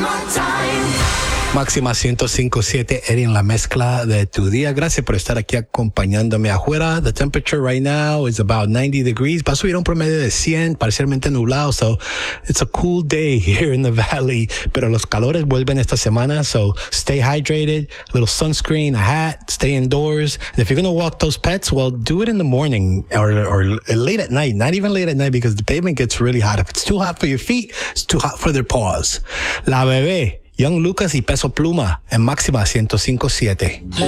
Máxima 105.7, Eddie en la mezcla de tu día. Gracias por estar aquí acompañándome afuera. The temperature right now is about 90 degrees. Va a subir a un promedio de 100, parcialmente nublado. So it's a cool day here in the valley. Pero los calores vuelven esta semana. So stay hydrated, a little sunscreen, a hat, stay indoors. And if you're going to walk those pets, well, do it in the morning or late at night. Not even late at night because the pavement gets really hot. If it's too hot for your feet, it's too hot for their paws. La Bebé, Young Lucas y Peso Pluma en Máxima 105.7.